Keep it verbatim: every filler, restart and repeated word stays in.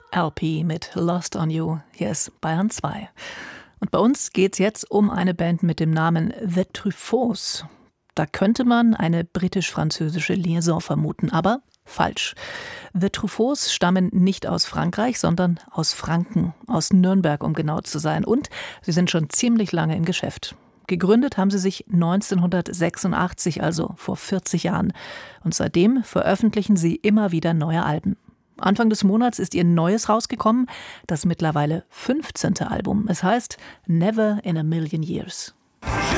L P mit Lost on You. Hier ist Bayern zwei. Und bei uns geht's jetzt um eine Band mit dem Namen The Truffauts. Da könnte man eine britisch-französische Liaison vermuten, aber falsch. The Truffauts stammen nicht aus Frankreich, sondern aus Franken, aus Nürnberg, um genau zu sein. Und sie sind schon ziemlich lange im Geschäft. Gegründet haben sie sich neunzehnhundertsechsundachtzig, also vor vierzig Jahren. Und seitdem veröffentlichen sie immer wieder neue Alben. Anfang des Monats ist ihr neues rausgekommen, das mittlerweile fünfzehnte Album. Es heißt Never in a Million Years.